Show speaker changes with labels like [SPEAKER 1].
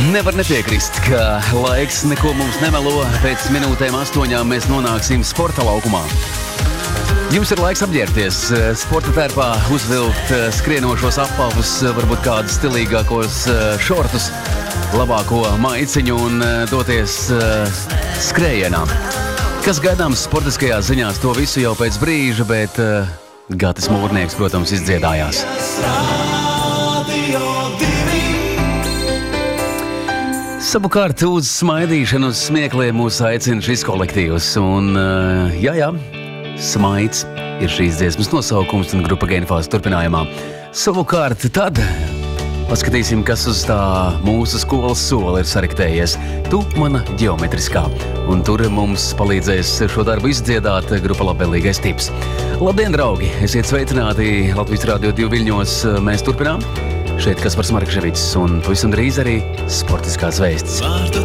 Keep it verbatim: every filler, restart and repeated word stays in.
[SPEAKER 1] Nevar nepiekrist, ka laiks neko mums nemelo. Pēc minūtēm astoņām mēs nonāksim sporta laukumā. Jums ir laiks apģērbties, sporta tērpā uzvilkt skrienošos apavus, varbūt kādus stilīgākos šortus, labāko maiciņu un doties skrējienā. Kas gaidāms sportiskajās ziņās, to visu jau pēc brīža, bet Gatis Mūrnieks, protams, izdziedājās. Savukārt uz smaidīšanu, uz smiekliem mūs aicina šis kolektīvs. Un, jā, jā, smaids ir šīs dziesmas nosaukums un grupa Genfās turpinājumā. Savukārt tad paskatīsim, kas uz tā mūsu skolas sola ir sariktējies. Tu mana ģeometriskā. Un tur mums palīdzēs šo darbu izdziedāt grupa Labvēlīgais tips. Labdien, draugi! Esiet sveicināti Latvijas Rādio divi Viļņos. Mēs turpinām. Šeit Kaspars Markševics un pavisam drīz arī sportiskās vēstis.
[SPEAKER 2] Vārdu